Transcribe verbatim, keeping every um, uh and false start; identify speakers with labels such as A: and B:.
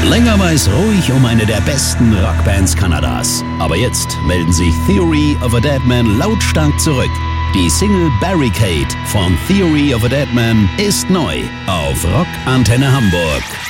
A: Länger war es ruhig um eine der besten Rockbands Kanadas. Aber jetzt melden sich Theory of a Deadman lautstark zurück. Die Single Barricade von Theory of a Deadman ist neu auf Rock Antenne Hamburg.